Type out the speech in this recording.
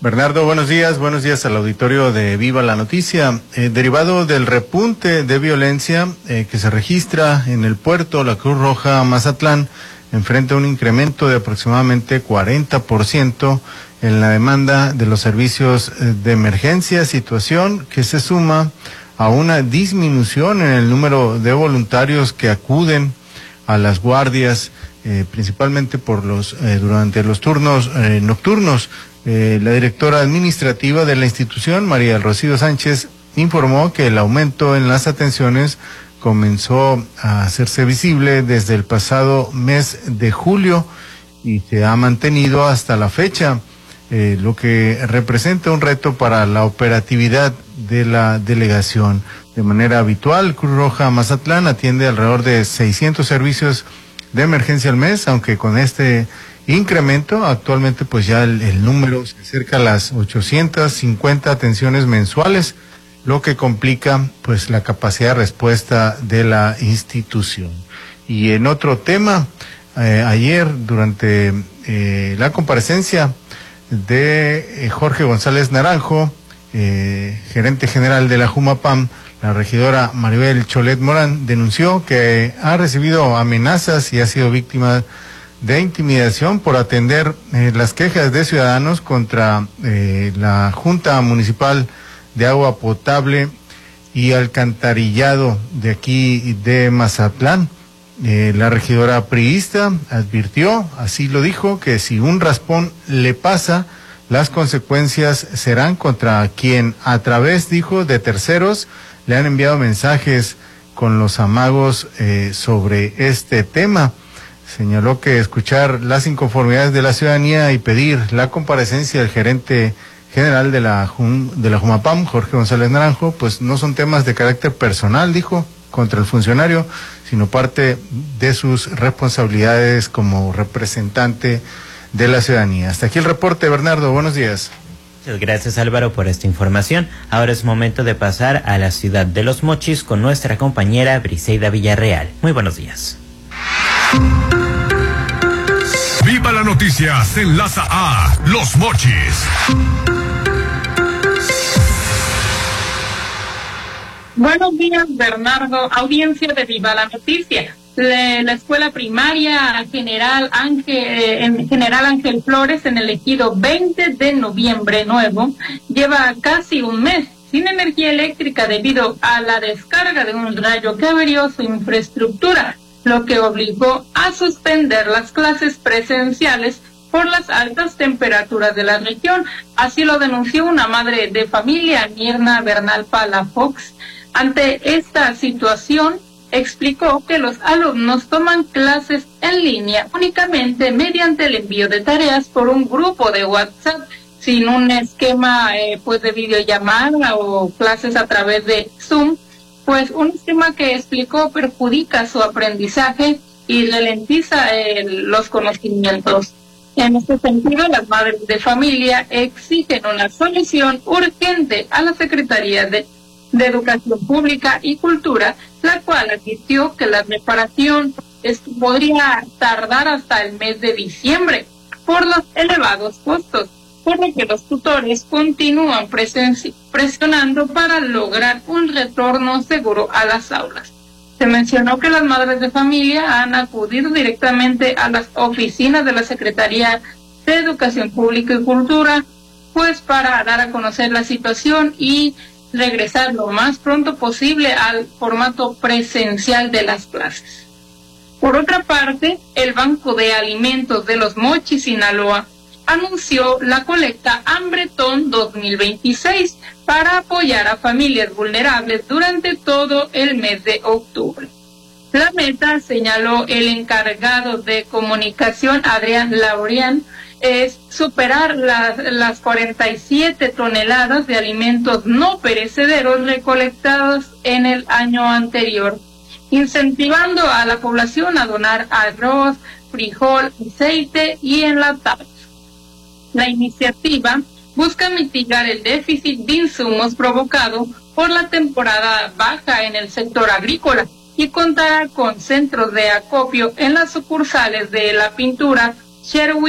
Bernardo, buenos días al auditorio de Viva la Noticia. Derivado del repunte de violencia que se registra en el puerto, la Cruz Roja Mazatlán enfrenta un incremento de aproximadamente 40% en la demanda de los servicios de emergencia, situación que se suma a una disminución en el número de voluntarios que acuden a las guardias, principalmente durante los turnos nocturnos. La directora administrativa de la institución, María del Rocío Sánchez, informó que el aumento en las atenciones comenzó a hacerse visible desde el pasado mes de julio y se ha mantenido hasta la fecha, lo que representa un reto para la operatividad de la delegación. De manera habitual, Cruz Roja Mazatlán atiende alrededor de 600 servicios de emergencia al mes, aunque con este incremento actualmente pues ya el número se acerca a las 850 atenciones mensuales, lo que complica pues la capacidad de respuesta de la institución. Y en otro tema, ayer durante la comparecencia de Jorge González Naranjo, gerente general de la Jumapam, la regidora Maribel Cholet Morán denunció que ha recibido amenazas y ha sido víctima de intimidación por atender las quejas de ciudadanos contra la Junta Municipal de Agua Potable y Alcantarillado de aquí de Mazatlán. La regidora priista advirtió, así lo dijo, que si un raspón le pasa, las consecuencias serán contra quien a través, dijo, de terceros le han enviado mensajes con los amagos sobre este tema. Señaló que escuchar las inconformidades de la ciudadanía y pedir la comparecencia del gerente general de la Jumapam, Jorge González Naranjo, pues no son temas de carácter personal, dijo, contra el funcionario, sino parte de sus responsabilidades como representante de la ciudadanía. Hasta aquí el reporte, Bernardo, buenos días. Muchas gracias, Álvaro, por esta información. Ahora es momento de pasar a la ciudad de Los Mochis con nuestra compañera Briseida Villarreal. Muy buenos días. Viva la Noticia se enlaza a Los Mochis. Buenos días, Bernardo, audiencia de Viva la Noticia. La escuela primaria General Ángel Flores en el ejido 20 de noviembre nuevo lleva casi un mes sin energía eléctrica debido a la descarga de un rayo que averió su infraestructura, lo que obligó a suspender las clases presenciales por las altas temperaturas de la región. Así lo denunció una madre de familia, Mirna Bernal Palafox. Ante esta situación, explicó que los alumnos toman clases en línea únicamente mediante el envío de tareas por un grupo de WhatsApp, sin un esquema de videollamada o clases a través de Zoom, pues un esquema que explicó perjudica su aprendizaje y ralentiza los conocimientos. En este sentido, las madres de familia exigen una solución urgente a la Secretaría de Educación Pública y Cultura, la cual advirtió que la reparación podría tardar hasta el mes de diciembre por los elevados costos, por lo que los tutores continúan presionando para lograr un retorno seguro a las aulas. Se mencionó que las madres de familia han acudido directamente a las oficinas de la Secretaría de Educación Pública y Cultura, pues para dar a conocer la situación y regresar lo más pronto posible al formato presencial de las clases. Por otra parte, el Banco de Alimentos de Los Mochis, Sinaloa, anunció la colecta Hambretón 2026 para apoyar a familias vulnerables durante todo el mes de octubre. La meta, señaló el encargado de comunicación Adrián Laurian, es superar las 47 toneladas de alimentos no perecederos recolectados en el año anterior, incentivando a la población a donar arroz, frijol, aceite y enlatados. La iniciativa busca mitigar el déficit de insumos provocado por la temporada baja en el sector agrícola y contará con centros de acopio en las sucursales de La Pintura, Sherwin